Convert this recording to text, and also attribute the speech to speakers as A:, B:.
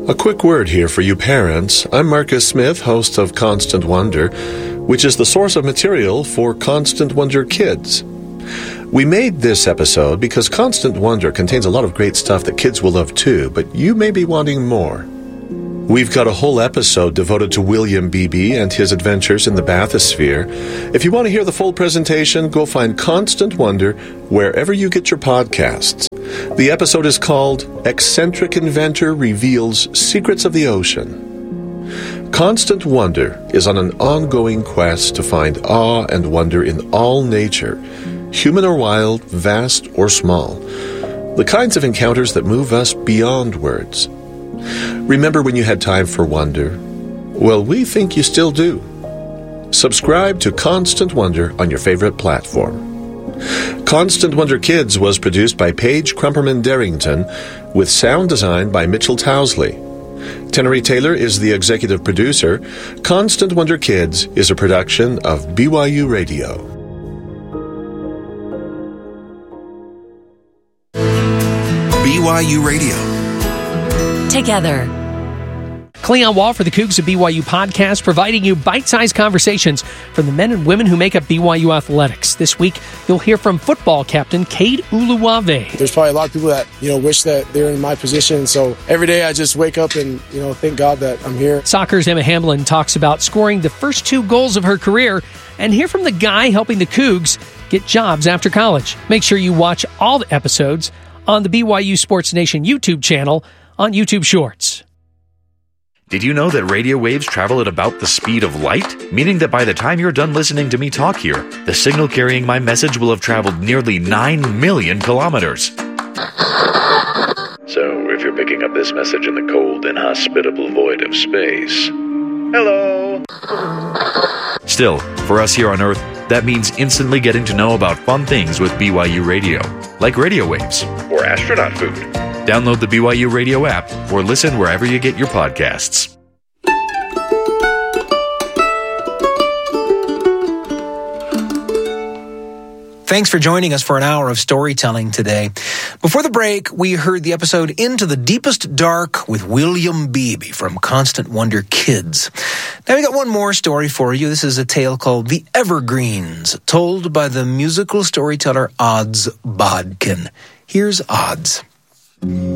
A: A quick word here for you parents. I'm Marcus Smith, host of Constant Wonder, which is the source of material for Constant Wonder Kids. We made this episode because Constant Wonder contains a lot of great stuff that kids will love too, but you may be wanting more. We've got a whole episode devoted to William Beebe and his adventures in the bathysphere. If you want to hear the full presentation, go find Constant Wonder wherever you get your podcasts. The episode is called Eccentric Inventor Reveals Secrets of the Ocean. Constant Wonder is on an ongoing quest to find awe and wonder in all nature, human or wild, vast or small. The kinds of encounters that move us beyond words. Remember when you had time for wonder? Well, we think you still do. Subscribe to Constant Wonder on your favorite platform. Constant Wonder Kids was produced by Paige Crumperman Darrington with sound design by Mitchell Towsley. Tenery Taylor is the executive producer. Constant Wonder Kids is a production of BYU Radio.
B: BYU Radio.
C: Together.
D: Cleon Wall for the Cougs of BYU podcast, providing you bite-sized conversations from the men and women who make up BYU athletics. This week, you'll hear from football captain Cade Uluwave.
E: There's probably a lot of people that, wish that they were in my position. So every day I just wake up and, thank God that I'm here.
D: Soccer's Emma Hamlin talks about scoring the first 2 goals of her career and hear from the guy helping the Cougs get jobs after college. Make sure you watch all the episodes on the BYU Sports Nation YouTube channel on YouTube Shorts.
F: Did you know that radio waves travel at about the speed of light? Meaning that by the time you're done listening to me talk here, the signal carrying my message will have traveled nearly 9 million kilometers. So, if you're picking up this message in the cold, inhospitable void of space, hello! Still, for us here on Earth, that means instantly getting to know about fun things with BYU Radio, like radio waves or astronaut food. Download the BYU Radio app or listen wherever you get your podcasts.
G: Thanks for joining us for an hour of storytelling today. Before the break, we heard the episode Into the Deepest Dark with William Beebe from Constant Wonder Kids. Now we got one more story for you. This is a tale called The Evergreens, told by the musical storyteller Odds Bodkin. Here's Odds.